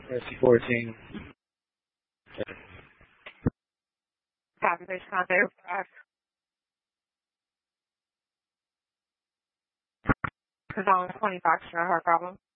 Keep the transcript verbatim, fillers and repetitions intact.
Mercy fourteen. Copy, base contact. Cause on twenty-five, sure, her problem.